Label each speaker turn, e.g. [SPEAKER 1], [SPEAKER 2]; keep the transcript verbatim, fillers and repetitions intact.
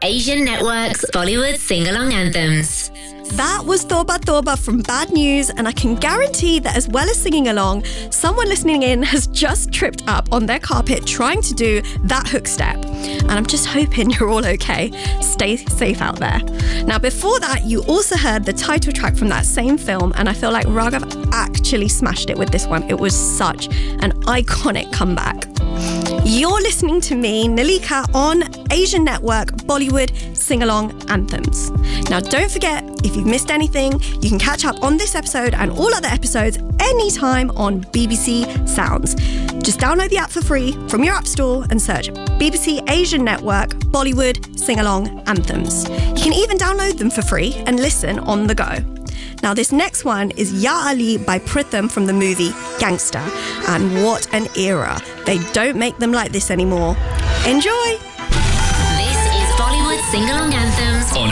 [SPEAKER 1] Asian Network's Bollywood sing-along anthems.
[SPEAKER 2] That was Toba Toba from Bad News, and I can guarantee that as well as singing along, someone listening in has just tripped up on their carpet trying to do that hook step. And I'm just hoping you're all okay. Stay safe out there. Now, before that, you also heard the title track from that same film, and I feel like Raghav actually smashed it with this one. It was such an iconic comeback. You're listening to me, Nalika, on Asian Network Bollywood Sing-Along Anthems. Now, don't forget, if you've missed anything, you can catch up on this episode and all other episodes anytime on B B C Sounds. Just download the app for free from your app store and search B B C Asian Network Bollywood Sing-Along Anthems. You can even download them for free and listen on the go. Now, this next one is Ya Ali by Pritham from the movie Gangster. And what an era. They don't make them like this anymore. Enjoy!
[SPEAKER 1] This is Bollywood sing-along anthems on